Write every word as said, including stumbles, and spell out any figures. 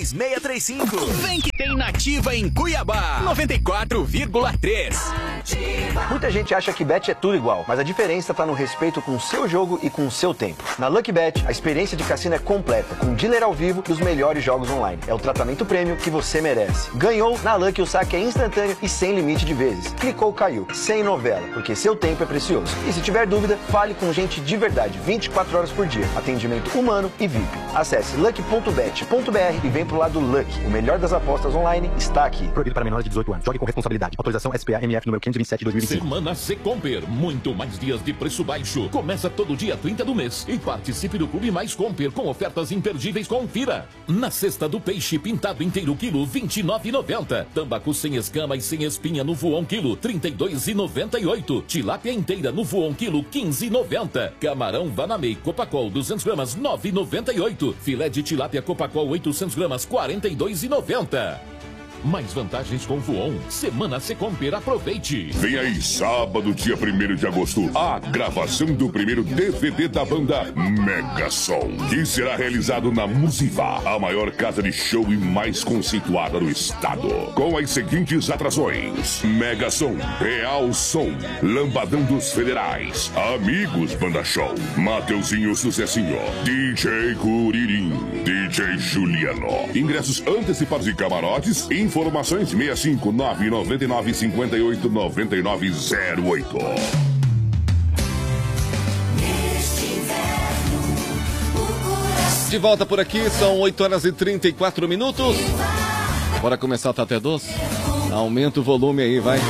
seis três cinco. Vem que tem Nativa em Cuiabá. noventa e quatro vírgula três. Muita gente acha que bet é tudo igual, mas a diferença tá no respeito com o seu jogo e com o seu tempo. Na Lucky Bet, a experiência de cassino é completa, com dealer ao vivo e os melhores jogos online. É o tratamento prêmio que você merece. Ganhou? Na Lucky o saque é instantâneo e sem limite de vezes. Clicou, caiu. Sem novela, porque seu tempo é precioso. E se tiver dúvida, fale com gente de verdade, vinte e quatro horas por dia. Atendimento humano e V I P. Acesse lucky ponto bet ponto br e vem pro lado Lucky. O melhor das apostas online está aqui. Proibido para menores de dezoito anos. Jogue com responsabilidade. Autorização S P A M F número quinhentos e vinte e sete de dois mil e vinte e cinco. Semana Secomper. Muito mais dias de preço baixo. Começa todo dia trinta do mês. E participe do Clube Mais Comper com ofertas imperdíveis. Confira. Na cesta do peixe pintado inteiro quilo, vinte e nove reais e noventa centavos. Tambacu sem escama e sem espinha no voão quilo, trinta e dois reais e noventa e oito centavos. Tilápia inteira no voão quilo, quinze reais e noventa centavos. Camarão Vanamei Copacol duzentos gramas, nove reais e noventa e oito centavos. Filé de tilápia Copacol oitocentos gramas, quarenta e dois reais e noventa centavos. Mais vantagens com Voon. Semana Secomper, aproveite. Vem aí, sábado, dia primeiro de agosto, a gravação do primeiro D V D da banda Mega Som, que será realizado na Musiva, a maior casa de show e mais conceituada do estado. Com as seguintes atrações: Mega Som, Real Som, Lambadão dos Federais, Amigos Banda Show, Mateuzinho Sucessinho, D J Curirim, D J Juliano. Ingressos antecipados e camarotes. Informações seis cinco nove nove nove cinco oito nove nove zero oito. De volta por aqui, são oito horas e trinta e quatro minutos. Bora começar o Tá Até Doce? Aumenta o volume aí, vai.